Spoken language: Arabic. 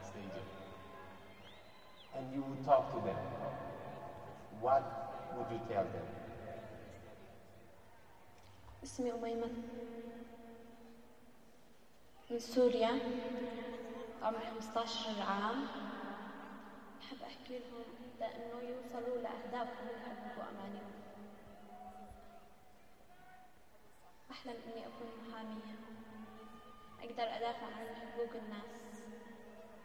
stadium, and you would talk to them, what would you tell them? اسمي أميمة من سوريا، عمري 15 عام. بحب أحكي لهم لأنه يوصلوا لأهدافهم ويحققوا أمانيهم. أحلم إني أكون محامية، أقدر أدافع عن حقوق الناس.